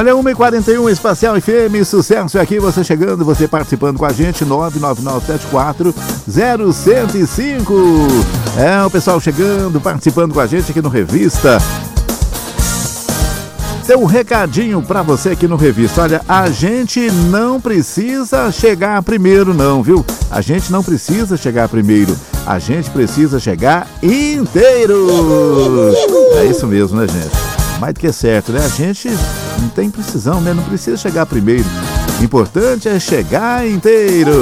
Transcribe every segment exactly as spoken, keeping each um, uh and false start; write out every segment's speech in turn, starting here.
Olha, uma e quarenta e um, Espacial F M, sucesso aqui, você chegando, você participando com a gente, nove nove nove sete quatro zero um zero cinco. É, o pessoal chegando, participando com a gente aqui no Revista. Tem um recadinho pra você aqui no Revista. Olha, a gente não precisa chegar primeiro não, viu? A gente não precisa chegar primeiro. A gente precisa chegar inteiros. É isso mesmo, né, gente? Mais do que certo, né? A gente não tem precisão, né? Não precisa chegar primeiro. O importante é chegar inteiro.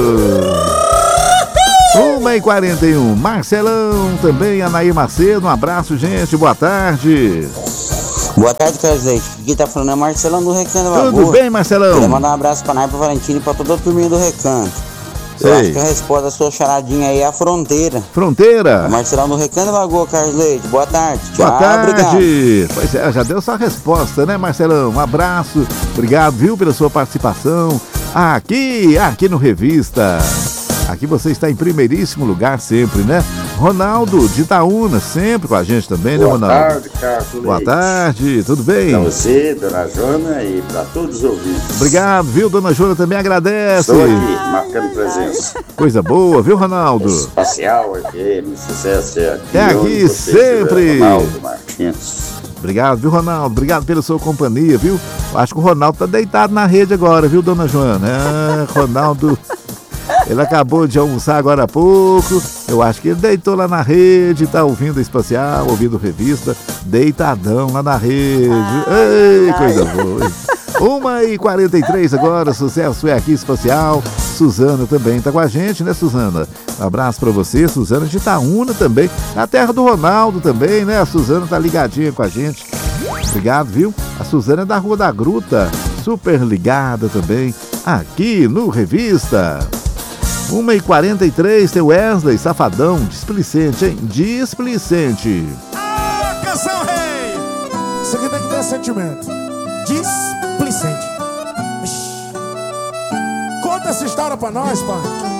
uma e quarenta e um, Marcelão, também, Anaí Macedo. Um abraço, gente. Boa tarde. Boa tarde, Carlos Leite. Quem tá falando é Marcelão do Recanto da Lagoa. Tudo bem, Marcelão? Queria mandar um abraço pra Nai, pro Valentino e pra toda a turminha do Recanto. Eu acho que a resposta da sua charadinha aí é a fronteira. Fronteira? É Marcelão do Recanto da Lagoa, Carlos Leite. Boa tarde. Tchau, Boa tarde. Obrigado. Pois é, já deu sua resposta, né, Marcelão? Um abraço. Obrigado, viu, pela sua participação aqui, aqui no Revista. Aqui você está em primeiríssimo lugar sempre, né? Ronaldo de Itaúna, sempre com a gente também, né, Ronaldo? Boa tarde, Carlos Leite. Boa tarde, tudo bem? Para você, dona Jona, e para todos os ouvintes. Obrigado, viu? Dona Jona também agradece. Estou aqui, marcando presença. Coisa boa, viu, Ronaldo? Espacial F M, sucesso é aqui. É aqui sempre. Ronaldo Martins. Obrigado, viu, Ronaldo? Obrigado pela sua companhia, viu? Acho que o Ronaldo tá deitado na rede agora, viu, dona Joana? Ah, Ronaldo... Ele acabou de almoçar agora há pouco. Eu acho que ele deitou lá na rede, tá ouvindo a Espacial, ouvindo Revista, deitadão lá na rede. Ei, coisa boa. uma e quarenta e três agora, sucesso é aqui, Espacial. Suzana também tá com a gente, né, Suzana? Um abraço pra você, Suzana de Itaúna também. Na terra do Ronaldo também, né? A Suzana tá ligadinha com a gente. Obrigado, viu? A Suzana é da Rua da Gruta, super ligada também, aqui no Revista. uma e quarenta e três, tem Wesley, Safadão, displicente, hein? Displicente. Ah, canção rei! Isso aqui tem que ter sentimento. Displicente. Ixi. Conta essa história pra nós, pai.